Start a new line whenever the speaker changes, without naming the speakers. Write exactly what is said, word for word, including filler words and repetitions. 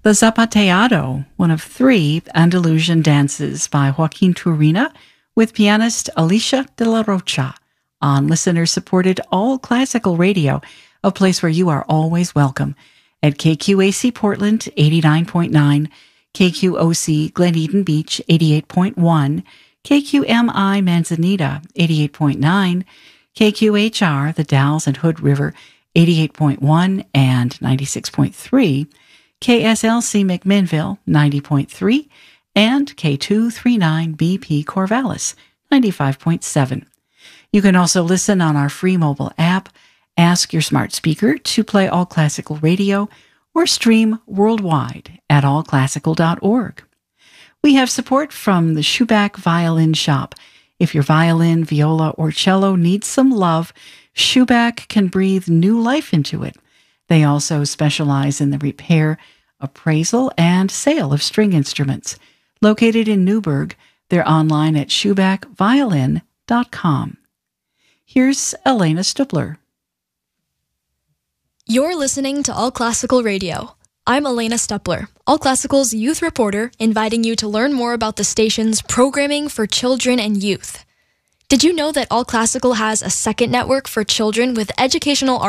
The Zapateado, one of three Andalusian dances by Joaquin Turina with pianist Alicia de la Rocha on listener-supported all-classical radio, a place where you are always welcome, at K Q A C Portland eighty-nine point nine, K Q O C Glen Eden Beach eighty-eight point one, K Q M I Manzanita eighty-eight point nine, K Q H R The Dalles and Hood River eighty-eight point one and ninety-six point three, K S L C McMinnville ninety point three, and K two thirty-nine B P Corvallis ninety-five point seven. You can also listen on our free mobile app, ask your smart speaker to play All Classical Radio, or stream worldwide at all classical dot org. We have support from the Schuback Violin Shop. If your violin, viola, or cello needs some love, Schuback can breathe new life into it. They also specialize in the repair, appraisal, and sale of string instruments. Located in Newburgh, they're online at schuback violin dot com. Here's Elena Stubler.
You're listening to All Classical Radio. I'm Elena Stupler, All Classical's youth reporter, inviting you to learn more about the station's programming for children and youth. Did you know that All Classical has a second network for children with educational